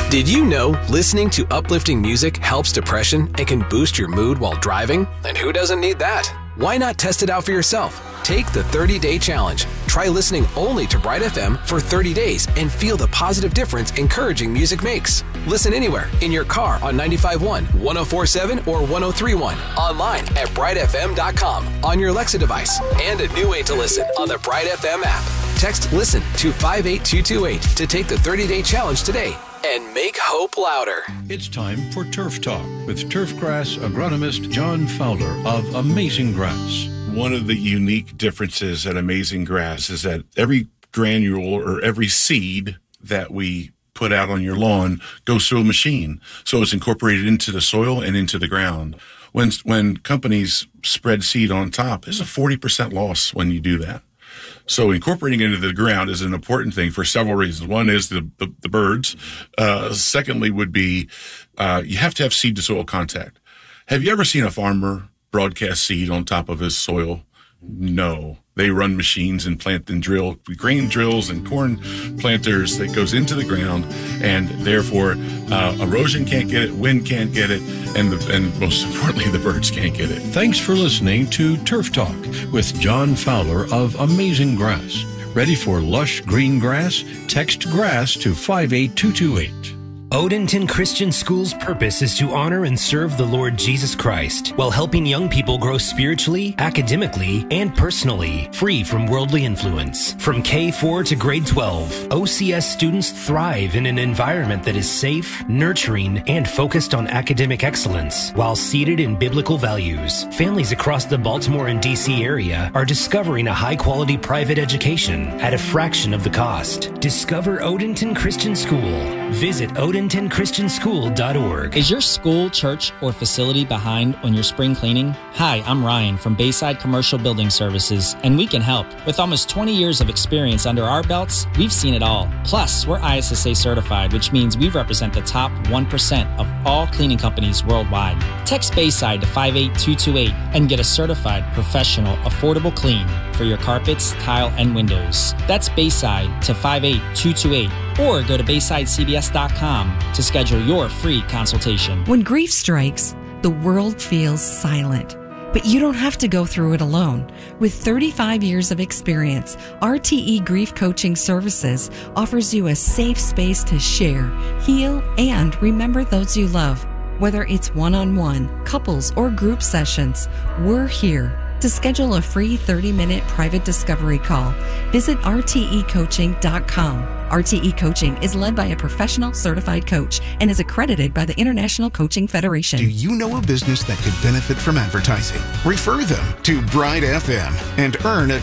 Did you know listening to uplifting music helps depression and can boost your mood while driving? And who doesn't need that? Why not test it out for yourself? Take the 30-day challenge. Try listening only to Bright FM for 30 days and feel the positive difference encouraging music makes. Listen anywhere, in your car on 95.1, 104.7, or 103.1. Online at brightfm.com, on your Alexa device, and a new way to listen on the Bright FM app. Text LISTEN to 58228 to take the 30-day challenge today and make hope louder. It's time for Turf Talk with turfgrass agronomist John Fowler of Amazing Grass. One of the unique differences at Amazing Grass is that every granule or every seed that we put out on your lawn goes through a machine. So it's incorporated into the soil and into the ground. When companies spread seed on top, there's a 40% loss when you do that. So incorporating into the ground is an important thing for several reasons. One is the birds. Secondly would be you have to have seed to soil contact. Have you ever seen a farmer broadcast seed on top of his soil? No. They run machines and plant and drill grain drills and corn planters that goes into the ground, and therefore erosion can't get it, wind can't get it, and most importantly, the birds can't get it. Thanks for listening to Turf Talk with John Fowler of Amazing Grass. Ready for lush green grass? Text GRASS to 58228. Odenton Christian School's purpose is to honor and serve the Lord Jesus Christ while helping young people grow spiritually, academically, and personally, free from worldly influence. From K-4 to grade 12, OCS students thrive in an environment that is safe, nurturing, and focused on academic excellence while seated in biblical values. Families across the Baltimore and D.C. area are discovering a high-quality private education at a fraction of the cost. Discover Odenton Christian School. Visit OdentonChristianschool.org. Is your school, church, or facility behind on your spring cleaning? Hi, I'm Ryan from Bayside Commercial Building Services, and we can help. With almost 20 years of experience under our belts, we've seen it all. Plus, we're ISSA certified, which means we represent the top 1% of all cleaning companies worldwide. Text Bayside to 58228 and get a certified, professional, affordable clean for your carpets, tile, and windows. That's Bayside to 58228. Or go to BaysideCBS.com to schedule your free consultation. When grief strikes, the world feels silent. But you don't have to go through it alone. With 35 years of experience, RTE Grief Coaching Services offers you a safe space to share, heal, and remember those you love. Whether it's one-on-one, couples, or group sessions, we're here. To schedule a free 30-minute private discovery call, visit rtecoaching.com. RTE Coaching is led by a professional certified coach and is accredited by the International Coaching Federation. Do you know a business that could benefit from advertising? Refer them to Bright FM and earn a